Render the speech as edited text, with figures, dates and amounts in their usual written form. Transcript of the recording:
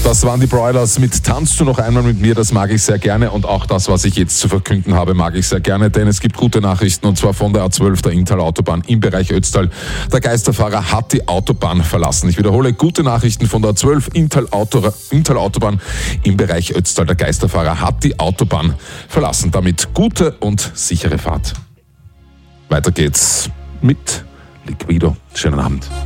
Das waren die Broilers mit Tanzt du noch einmal mit mir, das mag ich sehr gerne und auch das, was ich jetzt zu verkünden habe, mag ich sehr gerne, denn es gibt gute Nachrichten und zwar von der A12 der Inntal-Autobahn im Bereich Ötztal. Der Geisterfahrer hat die Autobahn verlassen. Ich wiederhole, gute Nachrichten von der A12 Inntal-Autobahn im Bereich Ötztal. Der Geisterfahrer hat die Autobahn verlassen. Damit gute und sichere Fahrt. Weiter geht's mit Liquido. Schönen Abend.